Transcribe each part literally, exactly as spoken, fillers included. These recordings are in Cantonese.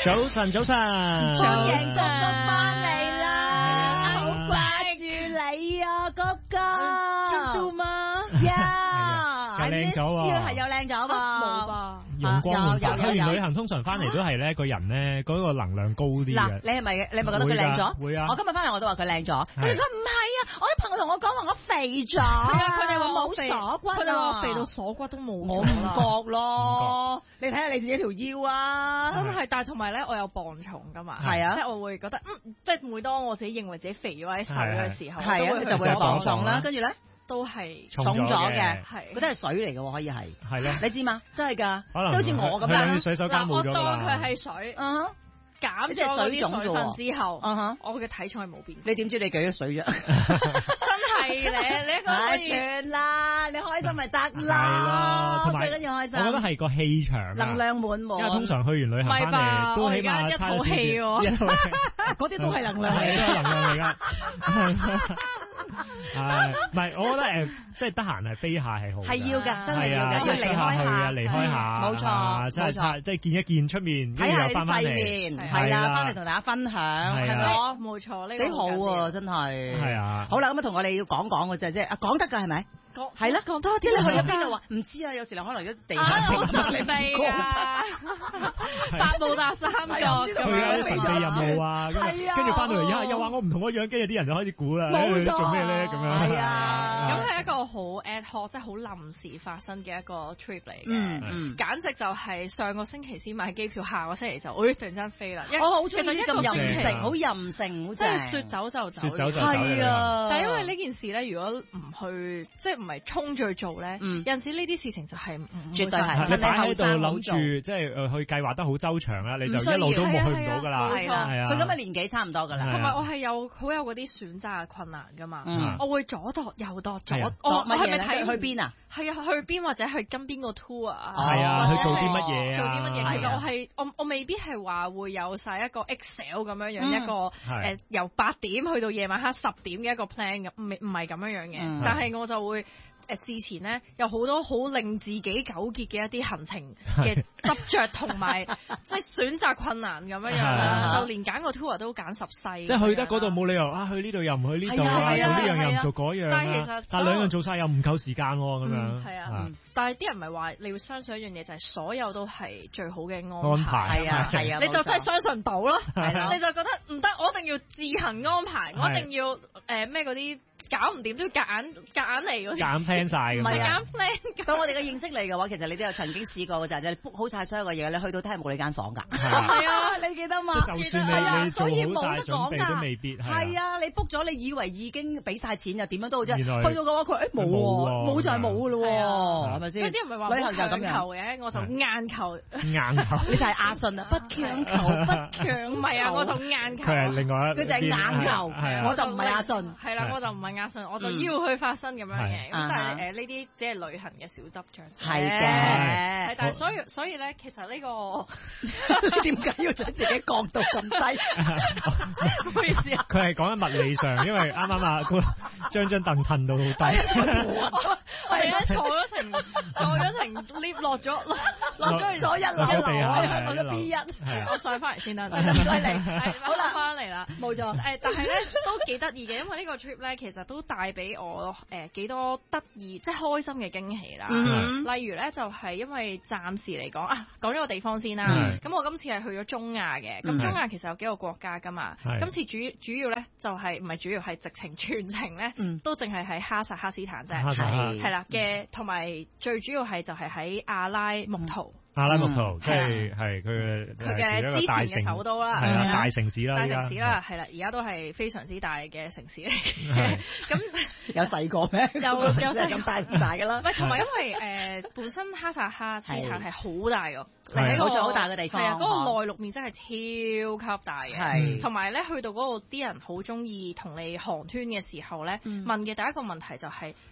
早晨，早晨， 早迎叔叔翻嚟啦，好掛住你啊，哥哥。 中度嗎？ 呀， 又靚咗喎， 係又靚咗噃， 冇吧？ 容光煥發。 有有有去完旅行通常翻嚟都係咧，個人咧嗰個能量高啲嘅。 嗱，你係咪你係咪覺得佢靚咗？ 會啊！ 我今日翻嚟我都話佢靚咗，佢哋佢唔係啊！我啲朋友同我講話我肥咗，係啊，佢哋話冇我肥鎖骨啊， 佢哋話我肥到鎖骨都冇。 我唔覺咯，你睇下你自己條腰啊， 真係，但係同埋咧，我有磅重噶嘛， 係啊， 即係我會覺得，嗯，即係每當我自己認為自己肥咗或者瘦嘅時候， 係啊，就會有磅重啦，跟住咧。 都係重咗嘅， 係嗰啲係水嚟嘅，可以係， 係咯， 你知嘛？真係㗎， 可能即好似我咁樣， 洗手間冇咗我當佢係水， 嗯， 減咗嗰啲水分之後， 嗯我嘅體重係冇變。 你點知你舉咗水啫？ 真係咧，你一個可以算啦，你開心咪得啦， 係咯，同埋最緊要開心。 我覺得係個氣場， 能量滿滿。 因為通常去完旅行翻嚟都起碼一套氣喎， 嗰啲都係能量嚟， 都係能量嚟㗎。係，唔係？我覺得誒，即係得閒係飛下係好， 係要㗎，真係要㗎， 要離開下， 離開下， 冇錯， 即係即係見一見出面， 睇下又翻返嚟， 係啦，翻嚟同大家分享，係咪？ 冇錯，呢個幾好喎，真係。 係啊。 好啦，咁啊，同我哋要講講嘅啫，即係啊，講得㗎係咪？ 講係啦，講多啲。你去咗邊度話唔知啊？有時你可能啲地下好神秘㗎，百慕達三角去啊啲神秘任務啊，跟住翻到嚟又又話我唔同個樣，跟住啲人就開始估啦， 冇錯， 做咩咧咁樣？ 係啊， 咁係一個好 ad hoc，即係好臨時發生嘅一個 trip 嚟嘅， 嗯嗯， 簡直就係上個星期先買機票，下個星期就，誒突然間飛啦！ 我好中意咁任性，好任性，好即係說走就走， 說走就走， 係啊！ 但係因為呢件事咧，如果唔去，即係唔係衝住去做咧，有陣時呢啲事情就係唔絕對係你擺喺度諗住，即係誒去計劃得好周詳啦，你就一路都冇去唔到㗎啦， 係啦，係啊，佢咁嘅年紀差唔多㗎啦。 同埋我係有好有嗰啲選擇嘅困難㗎嘛，我會左度右度左， 我係咪睇去邊啊？ 係啊，去邊或者去跟邊個 tour 啊？ 係啊，去做啲乜嘢啊？ 做啲乜嘢？其實我係我我未必係話會有晒一個 Excel 咁樣樣一個誒由八點去到夜晚黑十點嘅一個 plan 咁，唔唔係咁樣樣嘅，但係我就會。誒事前咧有好多好令自己糾結嘅一啲行程嘅執着同埋即係選擇困難咁樣樣啦，就連揀個 tour 都揀十世。 即係去得嗰度冇理由啊，去呢度又唔去呢度啊，做呢樣又唔做嗰樣。 但係其實但兩樣做晒又唔夠時間喎，咁樣。 係啊，但係啲人唔係話你要相信一樣嘢，就係所有都係最好嘅安排。 係啊係啊， 你就真係相信唔到咯，你就覺得唔得，我一定要自行安排，我一定要誒咩嗰啲。搞唔掂都要夾硬夾硬嚟嗰啲， 夾硬 plan 晒咁。 唔係啊 plan。 當我哋嘅認識你嘅話，其實你都有曾經試過嘅就係你 book 好晒所有嘅嘢，你去到睇係冇你間房㗎。 係啊，你記得嘛？ 就算你你做好晒準備都未必係。 係啊，你 book 咗，你以為已經俾晒錢又點樣都好啫。 去到嘅話，佢誒冇喎，冇就係冇㗎咯喎，係咪先？ 有啲人唔係話旅行就咁求嘅，我就硬求。 硬求。 你就係阿信啊，不強求不強， 唔係啊，我就硬求。 佢係另外一。 佢就係硬求，我就唔係阿信。 係啦，我就唔係阿信，我就要去發生咁樣嘅。咁但係誒呢啲只係旅行嘅小執著。 係嘅。 係，但係所以所以咧，其實呢個點解要將自己降到咁低？ 唔好意思啊。 佢係講緊物理上，因為啱啱啊將張凳褪到好低。 係啊，坐咗成坐咗成 lift 落咗落落咗去咗一樓啊，落咗 B 一。 我上翻嚟先啦， 唔該你。 好啦，翻嚟啦，冇錯。誒，但係咧都幾得意嘅，因為呢個 trip 咧其實都帶俾我誒幾多得意即係開心嘅驚喜啦。例如咧就係因為暫時嚟講啊，講咗個地方先啦。咁我今次係去咗中亞嘅，咁中亞其實有幾個國家㗎嘛。今次主主要咧就係唔係主要係直情全程咧都淨係喺哈薩克斯坦啫，係啦嘅，同埋最主要係就係喺阿拉木圖。 阿拉木圖即係係佢佢嘅之前嘅首都啦， 係啦，大城市啦， 大城市啦，係啦，而家都係非常之大嘅城市嚟嘅。咁有細個咩？ 有有細咁大唔大㗎啦？ 喂，同埋因為誒本身哈薩克斯坦係好大㗎， 係好在好大嘅地方。 係啊，嗰個內陸面真係超級大嘅。係。同埋咧，去到嗰度啲人好中意同你寒暄嘅時候咧，問嘅第一個問題就係誒。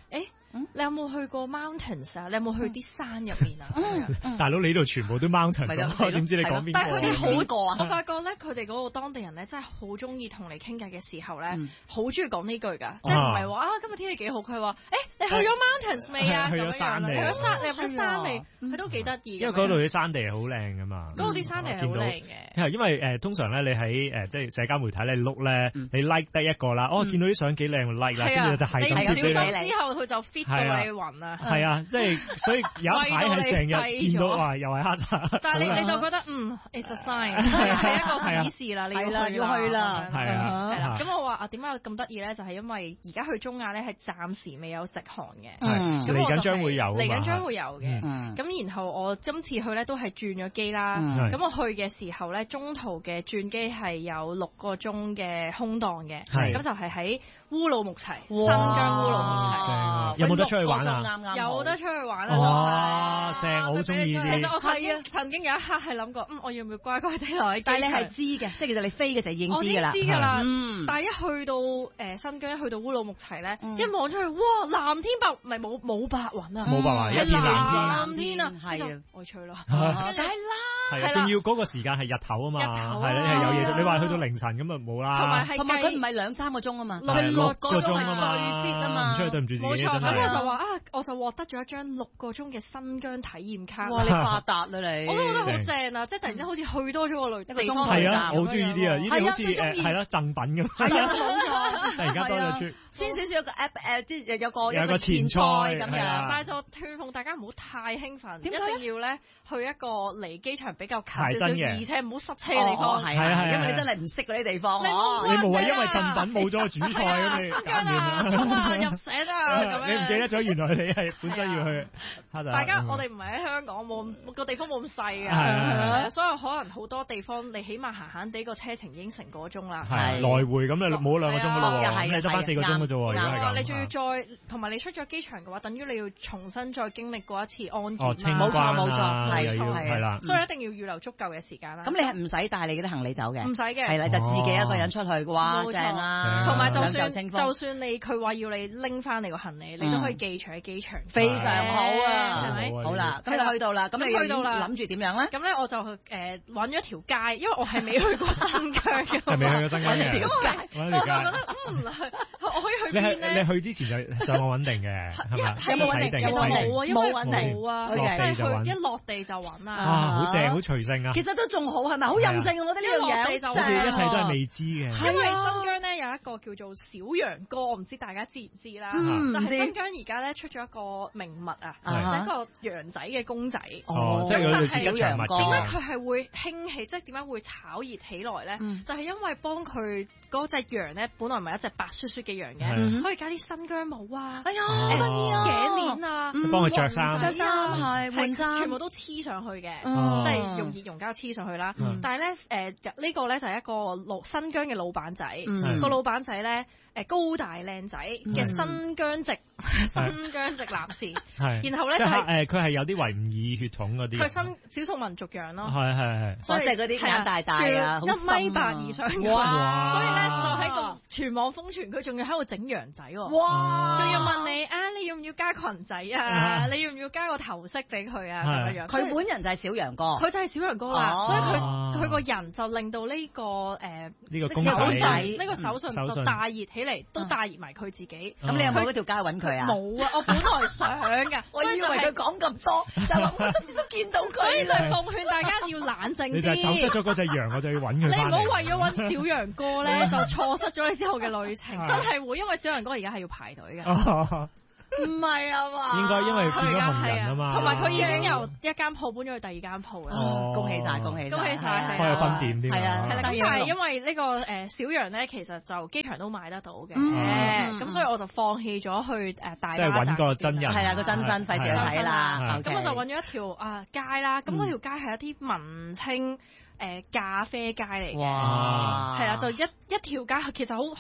你有冇去過 mountains 啊？你有冇去啲山入面啊？ 大佬你呢度全部都 mountains， 點知你講邊個？ 但係佢哋好過啊！我發覺咧，佢哋嗰個當地人咧，真係好中意同你傾偈嘅時候咧，好中意講呢句㗎，即係唔係話啊今日天氣幾好？佢話誒你去咗 mountains 未啊？ 去咗山地， 去咗山，你入咗山未？佢都幾得意。 因為嗰度啲山地係好靚㗎嘛。 嗰度啲山地係好靚嘅。 因為誒通常咧，你喺誒即係社交媒體你碌咧，你 like 得一個啦，哦見到啲相幾靚 like 啦，跟住就係咁貼俾你。 之後佢就 fit 到你暈啊！ 係啊，即係所以有一排係成日見到話又係黑茶。 但係你你就覺得嗯 it's a sign 係一個指示啦，你要去要去啦， 係啊， 係啦。咁我話啊點解咁得意咧？就係因為而家去中亞咧係暫時未有直航嘅， 嚟緊將會有， 嚟緊將會有嘅。 嗯， 咁然後我今次去咧都係轉咗機啦。咁我去嘅時候咧，中途嘅轉機係有六個鐘嘅空檔嘅，咁就係喺烏魯木齊，新疆烏魯木齊。 有冇得出去玩啊？ 啱啱有得出去玩啊！ 哇，正，我好中意啲。 其實我曾經曾經有一刻係諗過，嗯，我要唔要乖乖地落去？ 但係你係知嘅，即係其實你飛嘅時候已經知㗎啦。 我已經知㗎啦。但係一去到誒新疆，一去到烏魯木齊咧，一望出去，哇，藍天白，唔係冇冇白雲啊， 冇白雲，一片藍天啊， 係啊， 我吹咯， 梗係啦。 係啊，仲要嗰個時間係日頭啊嘛，係咧係有嘢。你話去到凌晨咁啊冇啦。 同埋係同埋佢唔係兩三個鐘啊嘛， 六六個鐘係最 fit 啊嘛。 唔出去對唔住自己。 冇錯，咁真係我就話啊，我就獲得咗一張六個鐘嘅新疆體驗卡。 哇！你發達啦你。 我都覺得好正啊！即係突然之間好似去多咗個旅地方。 係啊，我好中意呢啲啊，呢啲好似誒係咯贈品咁。 係啊，冇錯。 突然間多咗出。 先少少有個 app 誒，即係有個有個前菜咁樣， 但係就勸奉大家唔好太興奮，一定要咧去一個離機場比較近少少，而且唔好塞車嘅地方。 係啊，因為你真係唔識嗰啲地方。 你冇話因為贈品冇咗個主菜咁你搞掂啦。 衝啊入社啊！ 你唔記得咗原來你係本身要去。 大家我哋唔係喺香港，冇個地方冇咁細嘅，所以可能好多地方你起碼閒閒地個車程已經成個鐘啦。 係來回咁你冇兩個鐘㗎咯喎，咁你得翻四個鐘㗎啫喎。如果係咁。 仲要再同埋你出咗機場嘅話，等於你要重新再經歷過一次安檢。 哦，清冇錯冇錯， 係係啦， 所以一定要預留足夠嘅時間啦。 咁你係唔使帶你嗰啲行李走嘅？ 唔使嘅， 係啦，就自己一個人出去，哇，正啦！ 同埋就算就算你佢話要你拎翻你個行李，你都可以寄存喺機場， 非常好啊， 係咪？ 好啦，咁你去到啦，咁你去到啦，諗住點樣咧？ 咁咧我就誒揾咗條街，因為我係未去過新疆嘅， 係未去過新疆嘅， 我就覺得嗯，我可以去邊咧？ 你去之前就上網穩定嘅，係咪？ 有冇穩定？有冇冇啊？因為冇穩定冇啊，即係去一落地就揾啊！ 啊，好正，好隨性啊！ 其實都仲好，係咪？好任性，我覺得呢樣嘢， 好似一切都係未知嘅。 因為新疆咧有一個叫做小羊歌，我唔知大家知唔知啦？就係新疆而家咧出咗一個名物啊，就係一個羊仔嘅公仔。 哦，即係類似吉祥物。 點解佢係會興起？即係點解會炒熱起來咧？就係因為幫佢嗰隻羊咧，本來唔係一隻白雪雪嘅羊嘅，可以加啲新疆帽啊，哎呀，頸鏈啊， 幫佢着衫， 着衫係換衫， 全部都黐上去嘅，即係用熱熔膠黐上去啦。但係咧，誒呢個咧就係一個老新疆嘅老闆仔，個老闆仔咧誒高大靚仔嘅新疆籍新疆籍男士，然後咧就係誒佢係有啲維吾爾血統嗰啲，佢新少數民族樣咯，係係係， 所以即係嗰啲眼大大啊， 一米八以上，哇！所以咧就喺個全網瘋傳，佢仲要喺度整羊仔喎，哇！仲要問你啊，你要唔要加裙仔啊？你要唔要加個頭飾俾佢啊？咁樣樣， 佢本人就係小楊哥， 佢就係小楊哥啦，所以佢佢個人就令到呢個誒呢個手信呢個手信就大熱起嚟，都大熱埋佢自己。 咁你有冇嗰條街揾佢啊？ 冇啊！我本來想㗎， 我以為佢講咁多，就話我今次都見到佢。 所以就奉勸大家要冷靜啲。 你就係走失咗嗰隻羊，我就要揾佢。 你唔好為咗揾小羊哥咧，就錯失咗你之後嘅旅程。真係會，因為小羊哥而家係要排隊嘅。 唔係啊嘛， 應該因為變咗紅人啊嘛， 同埋佢已經由一間鋪搬咗去第二間鋪啦。 恭喜晒，恭喜恭喜晒， 開咗分店添。 係啊， 係啦。咁但係因為呢個誒小羊咧，其實就機場都買得到嘅，咁所以我就放棄咗去誒大巴站。 即係揾個真人， 係啦，個真身費事去睇啦。 咁我就揾咗一條啊街啦，咁嗰條街係一啲文青誒咖啡街嚟嘅，係啦，就一一條街其實好好。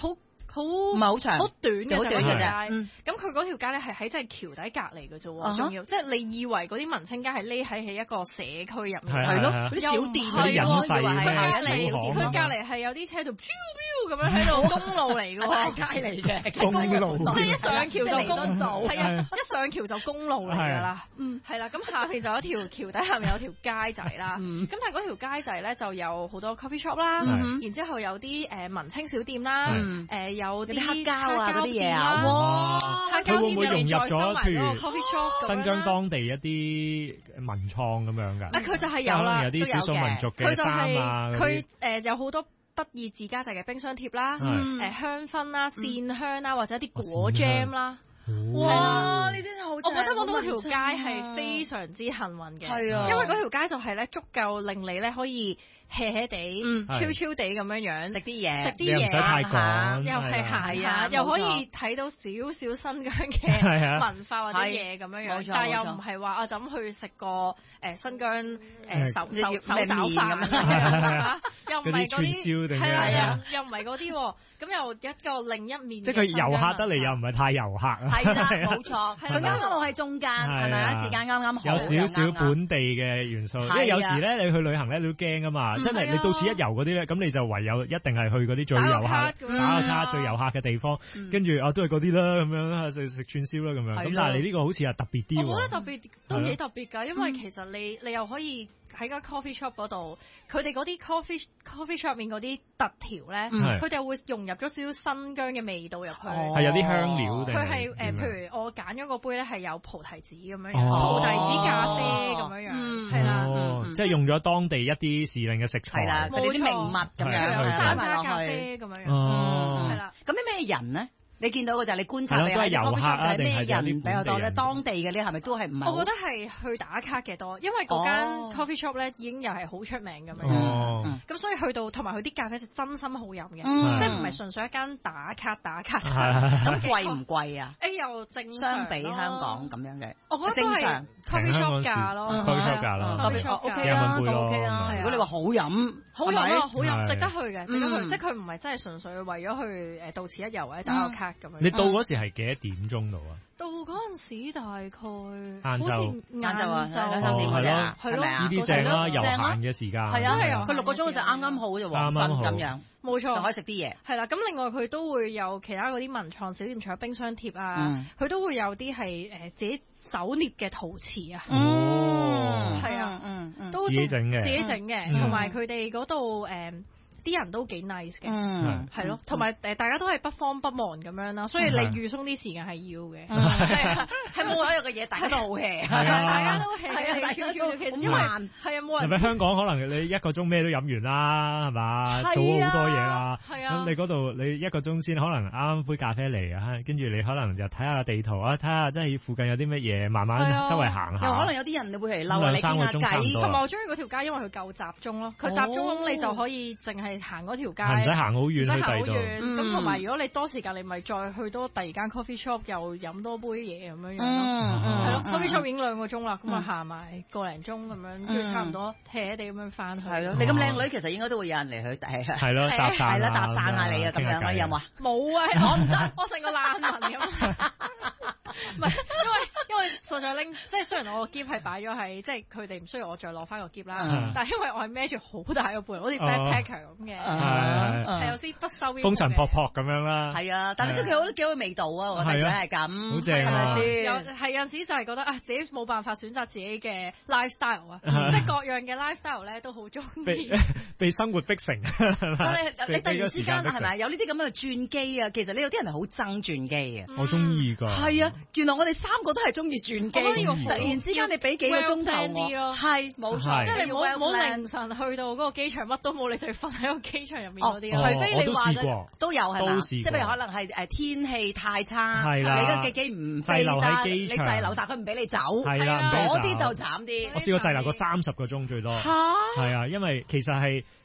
好唔係好長， 好短嘅好短嘅啫。 咁佢嗰條街咧係喺真係橋底隔離嘅啫喎，仲要即係你以為嗰啲文青街係匿喺喺一個社區入面， 係咯，嗰啲小店嗰啲隱世佢隔離小巷， 佢隔離係有啲車度飄飄咁樣喺度公路嚟嘅喎， 大街嚟嘅公路， 即係一上橋就公路，係啊， 係一上橋就公路嚟㗎啦。嗯，係啦，咁下邊就有一條橋底下面有條街仔啦。咁但係嗰條街仔咧就有好多 coffee shop 啦，然之後有啲誒文青小店啦，誒有啲黑膠啊嗰啲嘢啊， 哇！ 佢會唔會融入咗譬如 coffee shop 新疆當地一啲文創咁樣㗎？ 啊，佢就係有啦， 有啲少數民族嘅衫啊， 佢誒有好多得意自家製嘅冰箱貼啦，誒香薰啦、線香啦，或者一啲果 jam 啦。 哇！呢啲好，我覺得揾到嗰條街係非常之幸運嘅，係啊，因為嗰條街就係咧足夠令你咧可以 hea hea 地、超超地咁樣樣食啲嘢，食啲嘢， 唔使太趕， 又係行下，又可以睇到少少新疆嘅文化或者嘢咁樣樣，但係又唔係話啊就咁去食個誒新疆誒手手手抓飯咁樣，又唔係嗰啲，係啦，又又唔係嗰啲，咁又一個另一面， 即係佢遊客得嚟又唔係太遊客啊， 係啦，冇錯，佢啱啱好喺中間，係咪啊？時間啱啱好， 有少少本地嘅元素，因為有時咧你去旅行咧你都驚㗎嘛。真係你到此一遊嗰啲咧，咁你就唯有一定係去嗰啲最遊客打個卡最遊客嘅地方，跟住啊都係嗰啲啦咁樣食食串燒啦咁樣。咁但係你呢個好似係特別啲喎。 我覺得特別都幾特別㗎，因為其實你你又可以喺間 coffee shop 嗰度，佢哋嗰啲 coffee coffee shop 面嗰啲特調咧，佢哋會融入咗少少新疆嘅味道入去。 係有啲香料定？ 佢係誒，譬如我揀咗個杯咧係有菩提子咁樣樣，菩提子咖啡咁樣樣，係啦， 即係用咗當地一啲時令嘅食材， 係啦，嗰啲名物咁樣， 山楂咖啡咁樣樣，係啦。咁啲咩人咧？你見到嘅就係你觀察你係遊客係咩人比較多咧？當地嘅呢係咪都係唔係？我覺得係去打卡嘅多，因為嗰間 coffee shop 咧已經又係好出名咁樣，咁所以去到同埋佢啲咖啡係真心好飲嘅，即係唔係純粹一間打卡打卡。 咁貴唔貴啊？ 誒又正相比香港咁樣嘅， 我覺得正常 coffee shop 價咯 ，coffee shop 價咯 ，coffee shop OK 啦，OK 啦。 如果你話好飲， 好飲啊，好飲，值得去嘅，值得去，即係佢唔係真係純粹為咗去誒到此一遊或者打個卡咁樣。 你到嗰時係幾多點鐘度啊？ 到嗰陣時大概晏晝， 晏晝啊， 兩三點嗰陣， 係咯， 呢啲正啦，悠閒嘅時間。 係啊係啊， 佢六個鐘就啱啱好就黃昏咁樣， 冇錯， 就可以食啲嘢。 係啦，咁另外佢都會有其他嗰啲文創小店，除咗冰箱貼啊，佢都會有啲係誒自己手捏嘅陶瓷啊。 嗯， 係啊， 嗯嗯， 都自己整嘅， 自己整嘅，同埋佢哋嗰度誒。啲人都幾 nice 嘅， 嗯， 係咯，同埋誒大家都係不慌不忙咁樣啦，所以你預鬆啲時間係要嘅， 係冇所有嘅嘢，大家都好 hea， 係啊，大家都 hea，係啊，其實因為係啊冇人。 係咪香港可能你一個鐘咩都飲完啦，係嘛？做咗好多嘢啦， 係啊。 咁你嗰度你一個鐘先可能啱啱杯咖啡嚟啊，跟住你可能就睇下地圖啊，睇下真係附近有啲乜嘢，慢慢周圍行下。 又可能有啲人你會嚟嬲你傾下偈， 同埋我中意嗰條街，因為佢夠集中咯，佢集中你就可以淨係行嗰條街， 唔使行好遠， 唔使行好遠。 咁同埋如果你多時間，你咪再去多第二間 coffee shop，又飲多杯嘢咁樣樣咯。係咯，coffee shop 已經兩個鐘啦，咁啊行埋個零鐘咁樣，跟住差唔多 hea 地咁樣翻去。 係咯，你咁靚女，其實應該都會有人嚟去係係咯，搭訕係啦，搭訕下你啊咁樣，有冇啊？ 冇啊，我唔得，我成個爛民咁。唔係，因為因為實在拎，即係雖然我個篋係擺咗喺，即係佢哋唔需要我再攞翻個篋啦，但係因為我係孭住好大個背，好似 backpacker 咁嘅，係有啲不收腰， 風塵僕僕咁樣啦。 係啊，但係都幾好，幾好味道啊！我覺得如果係咁， 好正啊！ 有係有陣時就係覺得啊，自己冇辦法選擇自己嘅 lifestyle 啊，即係各樣嘅 lifestyle 咧都好中意。 被生活逼成， 但係你突然之間係咪有呢啲咁嘅轉機啊？其實你有啲人係好憎轉機啊！ 我中意㗎。 係啊，原來我哋三個都係中意轉機。突然之間你俾幾個鐘頭我，係冇錯，即係你冇冇凌晨去到嗰個機場乜都冇，你就瞓喺個機場入面嗰啲。除非你話都有係嘛？即係譬如可能係誒天氣太差，你個機機唔滯留喺機場， 你滯留曬佢唔俾你走， 係啦， 嗰啲就慘啲。 我試過滯留過三十個鐘最多，係啊，因為其實係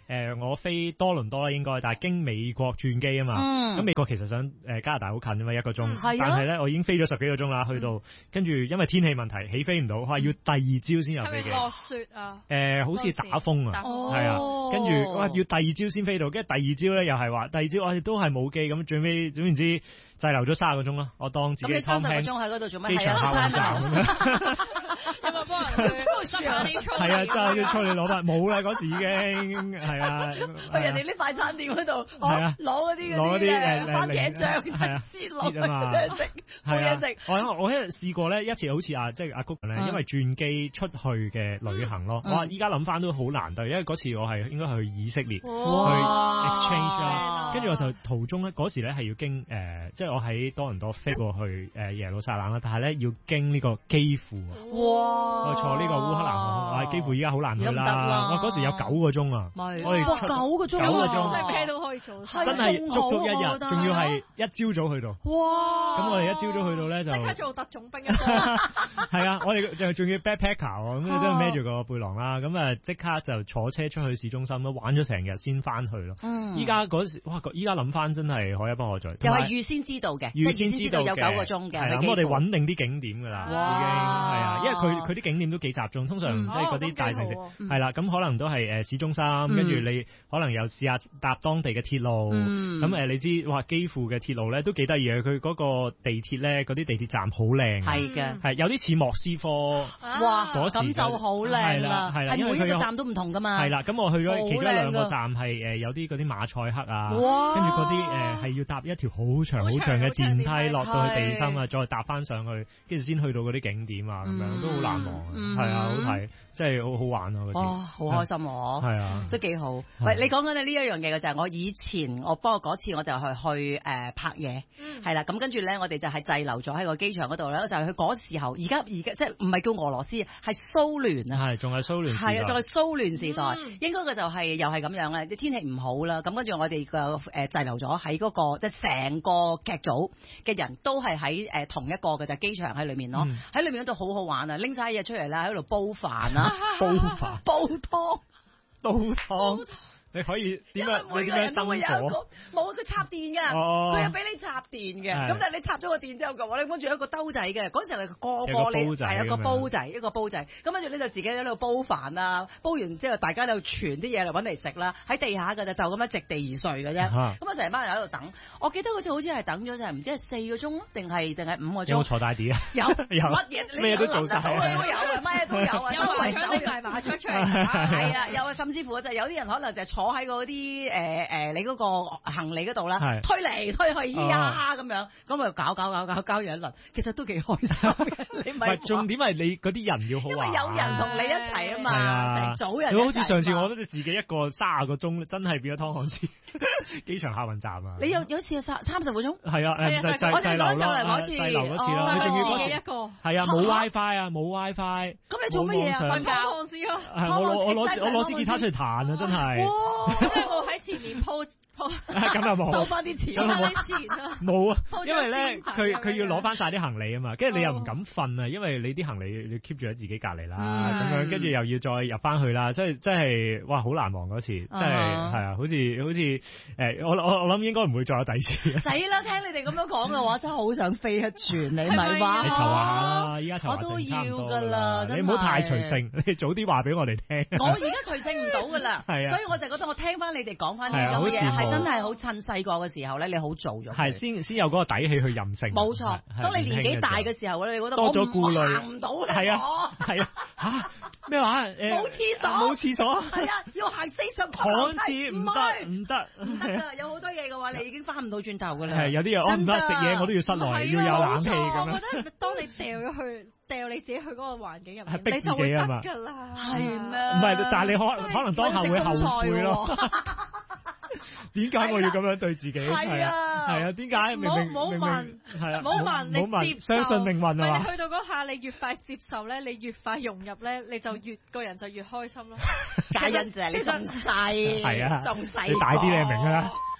誒我飛多倫多啦應該，但係經美國轉機啊嘛。咁美國其實想誒加拿大好近啊嘛，一個鐘。但係咧我已經飛咗十幾個鐘啦，去到跟住因為天氣問題起飛唔到，話要第二朝先有飛機。 落雪啊？ 誒好似打風啊，係啊，跟住哇要第二朝先飛到，跟住第二朝咧又係話第二朝我哋都係冇機，咁最尾總言之滯留咗卅個鐘啦，我當自己。咁你三十個鐘喺嗰度做乜？機場客運站咁樣。 有冇幫人去執下啲菜？ 係啊，真係要出去攞翻，冇啦嗰時已經係啊。 去人哋啲快餐店嗰度， 係啊， 攞嗰啲攞嗰啲誒番茄醬， 係啊， 切落去啊嘛， 食，冇嘢食。 我我一試過咧一次，好似啊即係阿谷咧，因為轉機出去嘅旅行咯。我話依家諗翻都好難得，因為嗰次我係應該去以色列去 exchange 啦，跟住我就途中咧嗰時咧係要經誒，即係我喺多倫多飛過去誒耶路撒冷啦，但係咧要經呢個基輔。哇！我坐呢個烏克蘭航空，哇！基輔依家好難去啦。我嗰時有九個鐘啊，我哋九個鐘， 九個鐘， 即係咩都可以做， 真係足足一日，仲要係一朝早去到。 哇！ 咁我哋一朝早去到咧就即刻做特種兵一樣。 係啊，我哋就仲要 backpacker 喎，咁即係孭住個背囊啦，咁啊即刻就坐車出去市中心咯，玩咗成日先翻去咯。依家嗰時哇，依家諗翻真係可一不可再。 又係預先知道嘅， 預先知道有九個鐘嘅。 係咁我哋穩定啲景點㗎啦，已經係啊，因為佢佢啲景點都幾集中，通常即係嗰啲大城市係啦，咁可能都係誒市中心，跟住你可能又試下搭當地嘅鐵路，咁誒你知哇，基輔嘅鐵路咧都幾得意嘅，佢嗰個地鐵咧嗰啲地鐵站好靚， 係嘅， 係有啲似莫斯科， 哇，咁就好靚啦， 係啦， 因為每一個站都唔同㗎嘛， 係啦，咁我去咗其中一兩個站係誒有啲嗰啲馬賽克啊，跟住嗰啲誒係要搭一條好長好長嘅電梯落到去地心啊，再搭翻上去，跟住先去到嗰啲景點啊，咁樣都好難忘，係啊，好睇，即係好好玩啊嗰次， 哇，好開心喎，係啊，都幾好。喂，你講緊你呢一樣嘢嘅就係我以前我不過嗰次我就係去誒拍嘢，係啦，咁跟住咧我哋就係滯留咗喺個機場嗰度咧，就係去嗰時候，而家而家即係唔係叫俄羅斯，係蘇聯啊， 係仲係蘇聯， 係啊，仲係蘇聯時代，應該嘅就係又係咁樣咧，啲天氣唔好啦，咁跟住我哋個誒滯留咗喺嗰個即係成個劇組嘅人都係喺誒同一個嘅就係機場喺裏面咯，喺裏面嗰度好好玩啊，拎晒嘢出嚟啦，喺度煲飯啦， 煲飯、 煲湯、 煲湯。你可以點樣？你點樣生火？ 冇，佢插電㗎，佢又俾你插電嘅。咁但係你插咗個電之後嘅話，你跟住一個兜仔嘅。嗰時候係個玻璃，係一個煲仔，一個煲仔。咁跟住你就自己喺度煲飯啊，煲完之後大家就傳啲嘢嚟揾嚟食啦。喺地下㗎就就咁樣席地而睡嘅啫。咁啊成班人喺度等。我記得好似好似係等咗就係唔知係四個鐘定係定係五個鐘。 有冇坐大啲啊？ 有有乜嘢？咩都做晒， 都有啊，乜都有啊， 周圍走埋馬出出嚟。 係啊，有啊，甚至乎就有啲人可能就係坐喺嗰啲誒誒你嗰個行李嗰度啦，推嚟推去呀咁樣，咁咪搞搞搞搞搞完一輪，其實都幾開心嘅。你唔係重點係你嗰啲人要好玩， 因為有人同你一齊啊嘛，成組人。 好似上次我覺得自己一個卅個鐘，真係變咗湯漢斯機場客運站啊！ 你有有一次三三十個鐘？ 係啊，誒就就滯留咯，滯留嗰次咯，你仲要嗰時一個係啊，冇 WiFi 啊，冇 WiFi。 咁你做乜嘢啊？瞓覺湯漢斯咯。 係我攞我攞我攞支吉他出嚟彈啊！真係。 咁你冇喺前面鋪鋪， 咁又冇收翻啲錢， 收翻啲錢啊！ 冇啊，因為咧佢佢要攞翻晒啲行李啊嘛，跟住你又唔敢瞓啊，因為你啲行李你 keep 住喺自己隔離啦，咁樣跟住又要再入翻去啦，所以真係哇好難忘嗰次，真係係啊，好似好似誒我我我諗應該唔會再有第二次。 死啦！聽你哋咁樣講嘅話，真係好想飛一轉，你咪話你籌下啦，依家籌下我都要㗎啦， 你唔好太隨性，你早啲話俾我哋聽。 我而家隨性唔到㗎啦，所以我就覺得我聽翻你哋講翻呢啲嘢係真係好趁細個嘅時候咧，你好做咗。係先先有嗰個底氣去任性。 冇錯，當你年紀大嘅時候咧，你覺得多咗顧慮， 行唔到啦。 係啊，係啊，嚇咩話？誒冇廁所， 冇廁所。 係啊，要行四十級樓梯，唔得，唔得， 唔得㗎！有好多嘢嘅話，你已經翻唔到轉頭㗎啦。 係有啲嘢我唔得食嘢，我都要室內要有冷氣咁樣。 我覺得當你掉咗去。掉你自己去嗰個環境入面， 逼自己啊嘛， 㗎啦， 係咩？ 唔係，但係你可可能當下會後悔咯。點解我要咁樣對自己？係啊，係啊，點解？明明明明係啊， 唔好問，你接受， 相信命運啊嘛。 你去到嗰下，你越快接受咧，你越快融入咧，你就越個人就越開心咯。 嘉欣姐，你仲細， 係啊， 仲細， 你大啲你明㗎啦。